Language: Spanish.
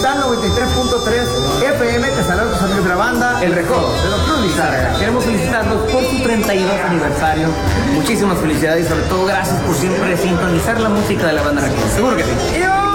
Universal 93.3 FM. Te saludo tus amigos de la banda El Recodo de Don Cruz Lizárraga. Queremos felicitarlos por su 32 aniversario. Muchísimas felicidades y sobre todo gracias por siempre sintonizar la música de la banda Recodo. Seguro que sí.